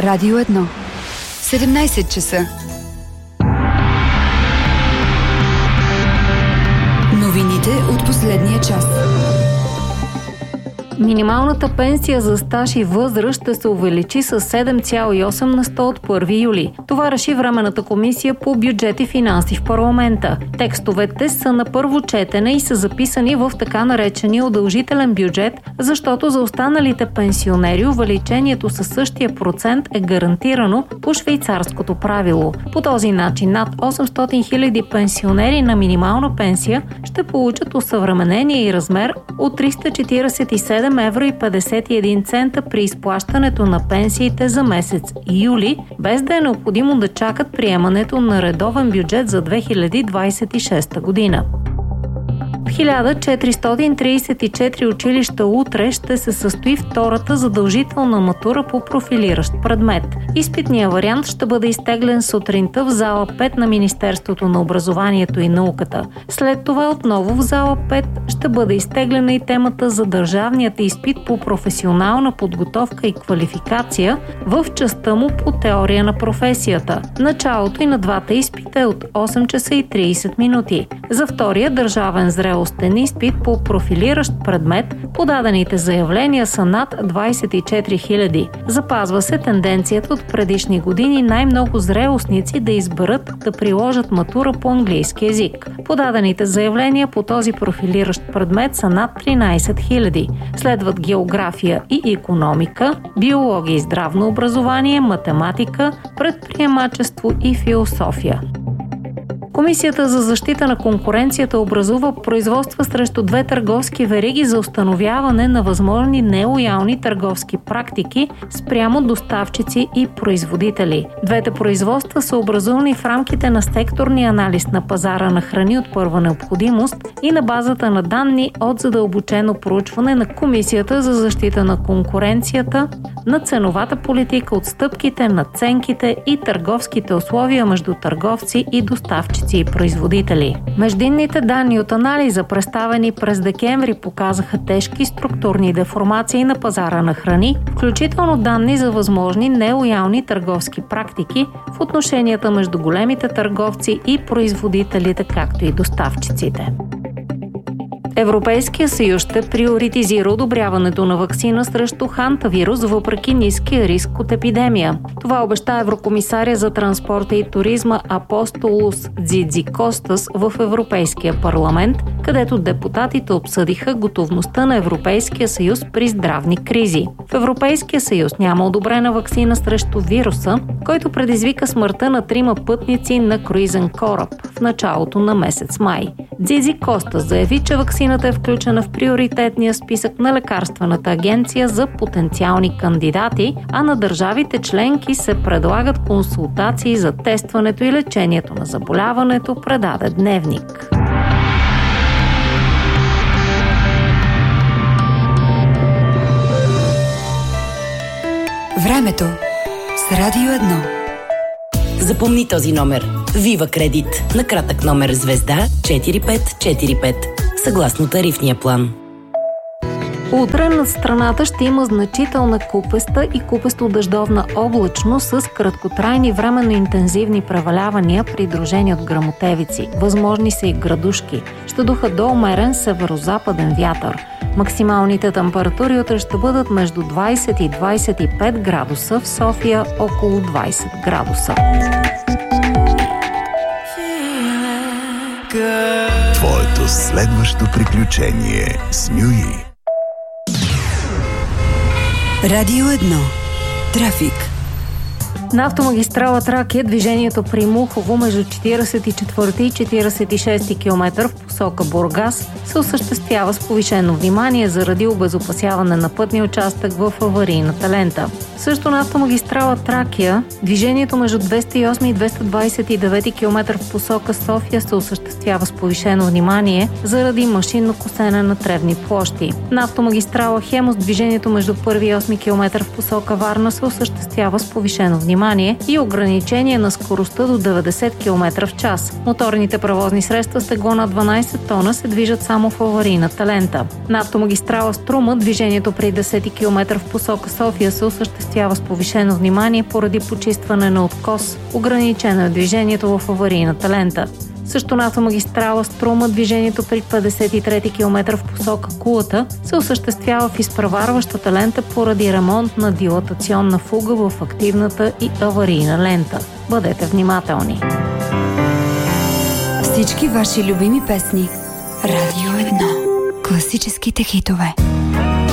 Радио 1. 17 часа. Новините от последния час. Минималната пенсия за стаж и възраст ще се увеличи с 7,8 на 100 от 1 юли. Това реши Временната комисия по бюджет и финанси в парламента. Текстовете са на първо четене и са записани в така наречения удължителен бюджет, защото за останалите пенсионери увеличението със същия процент е гарантирано по швейцарското правило. По този начин над 800 000 пенсионери на минимална пенсия ще получат осъвременение и размер от 347,51 евро при изплащането на пенсиите за месец юли, без да е необходимо да чакат приемането на редовен бюджет за 2026 година. В 1434 училища утре ще се състои втората задължителна матура по профилиращ предмет. Изпитният вариант ще бъде изтеглен сутринта в зала 5 на Министерството на образованието и науката. След това отново в зала 5 ще бъде изтеглена и темата за държавният изпит по професионална подготовка и квалификация в частта му по теория на професията. Началото и на двата изпита е от 8 часа и 30 минути. За втория държавен зрелостен изпит по профилиращ предмет подадените заявления са над 24 000. Запазва се тенденцията от предишни години най-много зрелостници да изберат да приложат матура по английски език. Подадените заявления по този профилиращ предмет са над 13 000. Следват география и икономика, биология и здравно образование, математика, предприемачество и философия. Комисията за защита на конкуренцията образува производства срещу 2 търговски вериги за установяване на възможни нелоялни търговски практики спрямо доставчици и производители. Двете производства са образувани в рамките на секторния анализ на пазара на храни от първа необходимост и на базата на данни от задълбочено проучване на Комисията за защита на конкуренцията, на ценовата политика, отстъпките, надценките и търговските условия между търговци и доставчици и производители. Междинните данни от анализа, представени през декември, показаха тежки структурни деформации на пазара на храни, включително данни за възможни нелоялни търговски практики в отношенията между големите търговци и производителите, както и доставчиците. Европейския съюз ще приоритизира одобряването на ваксина срещу хантавирус въпреки ниския риск от епидемия. Това обеща еврокомисаря за транспорта и туризма Апостолос Дзидзикостас в Европейския парламент, където депутатите обсъдиха готовността на Европейския съюз при здравни кризи. В Европейския съюз няма одобрена ваксина срещу вируса, който предизвика смъртта на 3 пътници на круизен кораб в началото на месец май. Дзидзикостас заяви, че ваксината е включена в приоритетния списък на лекарствената агенция за потенциални кандидати, а на държавите членки се предлагат консултации за тестването и лечението на заболяването, предаде Дневник. Времето с Радио 1. Запомни този номер. Вива Кредит. На кратък номер звезда 4545. Съгласно тарифния план. Утре над страната ще има значителна купеста и купесто-дъждовна облачност с краткотрайни временно интензивни превалявания, придружени от гръмотевици. Възможни са и градушки. Ще духа до умерен северо-западен вятър. Максималните температури утре ще бъдат между 20 и 25 градуса, в София около 20 градуса. Твоето следващо приключение с Нюи. Радио 1. Трафик. На автомагистрала Тракия движението при Мухово между 44 и 46 км в посока Бургас се осъществява с повишено внимание заради обезопасяване на пътния участък в аварийната лента. Също на автомагистрала Тракия движението между 208 и 229 км в посока София се осъществява с повишено внимание заради машинно косене на тревни площи. На автомагистрала Хемус движението между 1 и 8 км в посока Варна се осъществява с повишено внимание и ограничение на скоростта до 90 км в час. Моторните превозни средства с тегло на 12 тона се движат само в аварийната лента. На автомагистрала Струма движението при 10 км в посока София се осъществява осъществява с повишено внимание поради почистване на откос. Ограничено е движението в аварийната лента. Също на автомагистрала Струма движението при 53-ти км в посока Кулата се осъществява в изпреварващата лента поради ремонт на дилатационна фуга в активната и аварийна лента. Бъдете внимателни! Всички ваши любими песни. Радио 1. Класическите хитове.